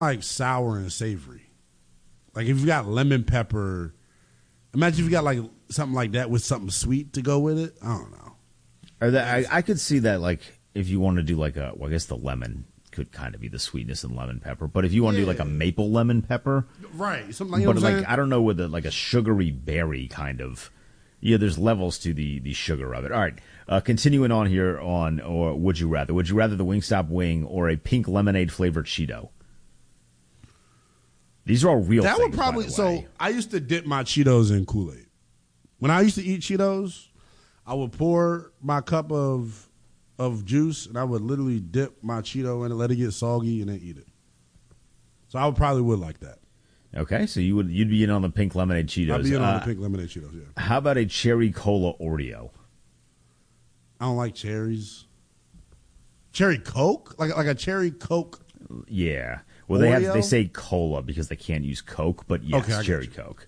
like sour and savory. Like if you got lemon pepper, imagine if you got like something like that with something sweet to go with it. I don't know. Or that I could see that, like if you want to do like I guess the lemon could kind of be the sweetness in lemon pepper. But if you want to do like a maple lemon pepper, right? Something like, you know but what I'm like saying? I don't know, with like a sugary berry kind of. Yeah, there's levels to the sugar of it. All right, continuing on here or would you rather? Would you rather the Wingstop wing or a pink lemonade flavored Cheeto? These are all real That things, would probably. by the So way. I used to dip my Cheetos in Kool-Aid. When I used to eat Cheetos, I would pour my cup of juice and I would literally dip my Cheeto in it, let it get soggy, and then eat it. So I probably would like that. Okay, so you'd be in on the pink lemonade Cheetos. I'd be in on the pink lemonade Cheetos. Yeah. How about a cherry cola Oreo? I don't like cherries. Cherry Coke, like a cherry Coke. Yeah. Well, Oreo? they say cola because they can't use Coke, but yes, Okay, I get cherry you. Coke.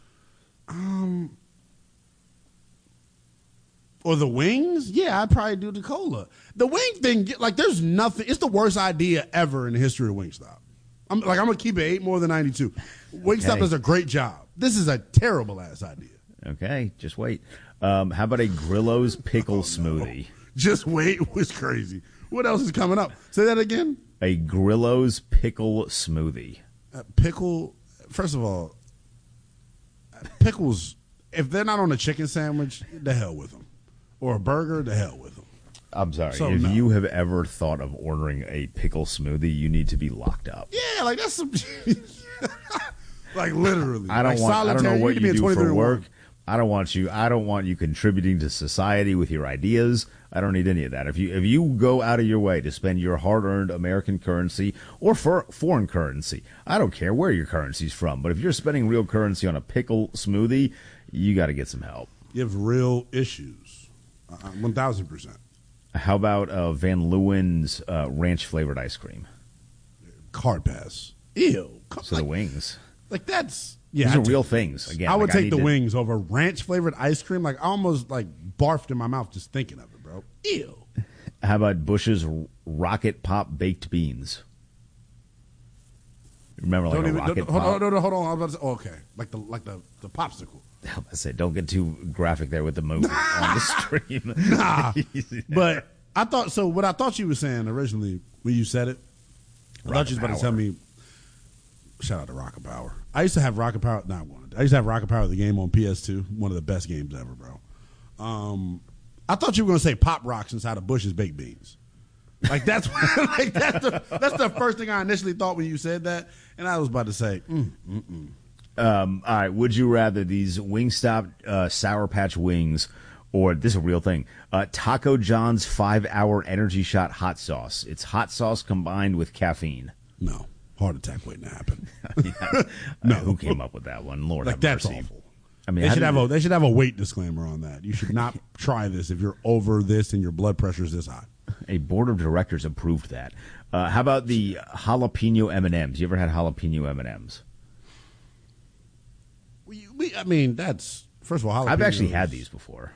Or the wings? Yeah, I'd probably do the cola. The wing thing, like, there's nothing. It's the worst idea ever in the history of Wingstop. I'm gonna keep it 8 more than 92. Wingstop Okay. does a great job. This is a terrible ass idea. Okay, just wait. How about a Grillo's pickle smoothie? Just wait was crazy. What else is coming up? Say that again. A Grillo's pickle smoothie. Pickle. First of all, pickles. If they're not on a chicken sandwich, the hell with them. Or a burger, the hell with them. I'm sorry. So, if no. you have ever thought of ordering a pickle smoothie, you need to be locked up. Yeah, like that's some. Like literally. I don't like want. I don't know solitary. what need to you be do in for 23 work. I don't want you contributing to society with your ideas. I don't need any of that. If you go out of your way to spend your hard-earned American currency or for foreign currency, I don't care where your currency's from. But if you're spending real currency on a pickle smoothie, you got to get some help. You have real issues. 1,000%. How about Van Leeuwen's ranch flavored ice cream? Card pass. Ew. So the wings. Like that's. Yeah, These are I'd real take- things. Again, I would like, take need the to- wings over ranch flavored ice cream. Like I almost like barfed in my mouth just thinking of it, bro. Ew. How about Bush's Rocket Pop baked beans? Remember, like Rocket Pop? Hold on. I'm about to say, okay, like the popsicle. I said, don't get too graphic there with the movie on the stream. Nah, but I thought so. What I thought you were saying originally when you said it, I thought you was about to tell me. Shout out to Rocket Power. I used to have Rocket Power. Not one. I used to have Rocket Power, the game on PS2. One of the best games ever, bro. I thought you were going to say Pop Rocks inside of Bush's baked beans. Like that's that's the first thing I initially thought when you said that, and I was about to say, All right, would you rather these Wingstop Sour Patch Wings, or this is a real thing, Taco John's 5-hour energy shot hot sauce? It's hot sauce combined with caffeine. no, heart attack waiting to happen. No, who came up with that one? Lord, Like have that's mercy. awful. I mean, They how should did have they should have a weight disclaimer on that. You should not try this if you're over this and your blood pressure is this high. a board of directors approved that. How about the jalapeno M&Ms? You ever had jalapeno M&Ms? I mean, that's first of all. I've actually jalapenos- had these before.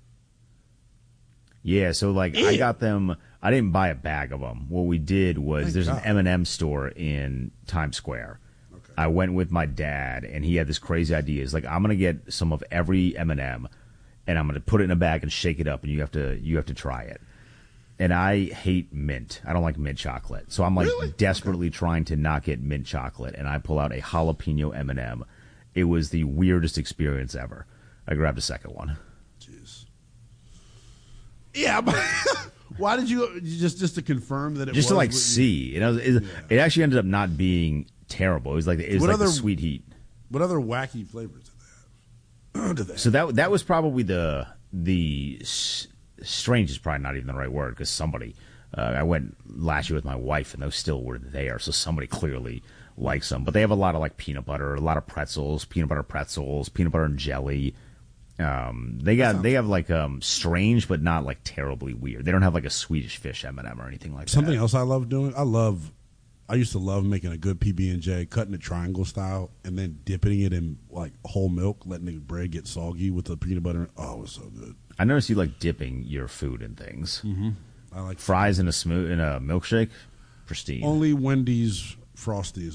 Yeah, so like I Ew. got them. I didn't buy a bag of them. What we did was Thank there's God. an M&M store in Times Square. Okay. I went with my dad, and he had this crazy idea. He's like, I'm gonna get some of every M&M, and I'm gonna put it in a bag and shake it up, and you have to try it. And I hate mint. I don't like mint chocolate, so I'm like Really? desperately trying to not get mint chocolate, and I pull out a jalapeno M&M. It was the weirdest experience ever. I grabbed a second one. Jeez. Yeah, but why did you just to confirm that it Just was to like what you- see. It actually ended up not being terrible. It was like What the other- sweet heat. What other wacky flavors did they have? Did they So that was probably the strange is probably not even the right word, because somebody I went last year with my wife and those still were there, so somebody clearly likes them. But they have a lot of like peanut butter, a lot of pretzels, peanut butter and jelly. They have like strange but not like terribly weird. They don't have like a Swedish fish M&M or anything like Something that. else I love doing. I used to love making a good PB&J, cutting it triangle style, and then dipping it in like whole milk, letting the bread get soggy with the peanut butter. Oh, it was so good. I noticed you like dipping your food in things. I like Fries in a milkshake, pristine. only Wendy's Frosty is